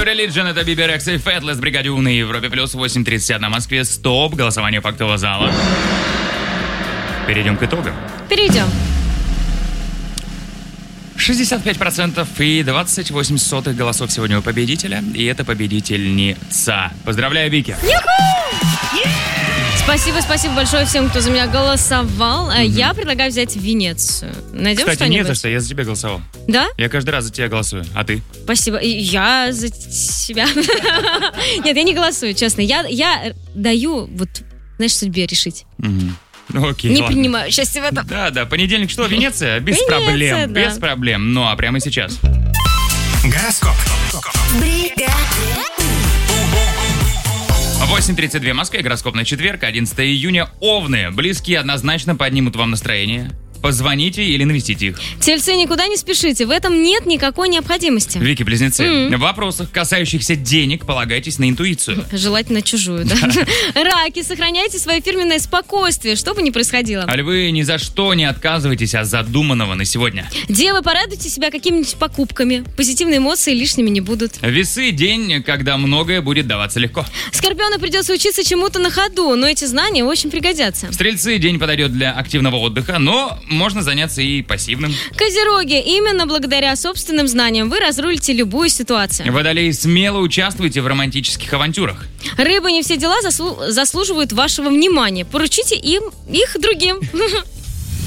New Religion, это Биби Рекс и Фэтлес, Бригаде У на Европе плюс 8:31 на Москве. Стоп, голосование фактового зала. Перейдем к итогам. Перейдем. 65% и 28 голосов сегодня у победителя. И это победительница. Поздравляю, Вики. Спасибо большое всем, кто за меня голосовал. Я предлагаю взять Венецию. Найдем Кстати, что-нибудь? не за что, я за тебя голосовал. Да? Я каждый раз за тебя голосую. А ты? Спасибо. И я за себя. Нет, я не голосую, честно. Я даю, знаешь, судьбе решить. Ну, окей, Не ладно. принимаю участие в этом. Да, понедельник что, Венеция? Без Венеция, проблем, да. без проблем. Ну, а прямо сейчас. Гороскоп. 8:32 в Москве, гороскоп на четверг, 11 июня. Овны. Близкие однозначно поднимут вам настроение. Позвоните или навестите их. Тельцы, никуда не спешите. В этом нет никакой необходимости. Вики, близнецы. В вопросах, касающихся денег, полагайтесь на интуицию. Желательно чужую, да. Раки, сохраняйте свое фирменное спокойствие, что бы ни происходило. А львы, ни за что не отказывайтесь от задуманного на сегодня. Девы, порадуйте себя какими-нибудь покупками. Позитивные эмоции лишними не будут. Весы – день, когда многое будет даваться легко. Скорпиону придется учиться чему-то на ходу, но эти знания очень пригодятся. Стрельцы – день подойдет для активного отдыха, но можно заняться и пассивным. Козероги, именно благодаря собственным знаниям вы разрулите любую ситуацию. Водолеи, смело участвуйте в романтических авантюрах. Рыбы, не все дела заслуживают вашего внимания. Поручите их другим.